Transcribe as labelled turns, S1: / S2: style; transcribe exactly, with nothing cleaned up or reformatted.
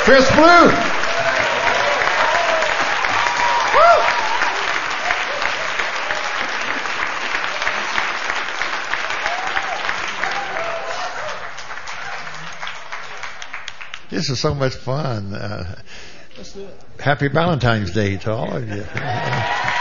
S1: Chris Blue. This is so much fun. Uh, happy Valentine's Day to all of you.